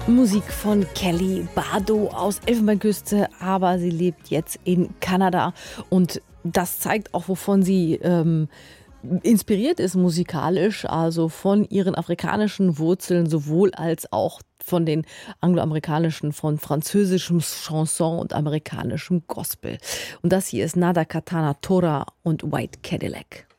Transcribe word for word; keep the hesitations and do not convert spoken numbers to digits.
Musik von Kelly Bardot aus Elfenbeinküste, aber sie lebt jetzt in Kanada und das zeigt auch, wovon sie ähm, inspiriert ist musikalisch, also von ihren afrikanischen Wurzeln sowohl als auch von den angloamerikanischen, von französischem Chanson und amerikanischem Gospel. Und das hier ist Nada Katana Tora und White Cadillac.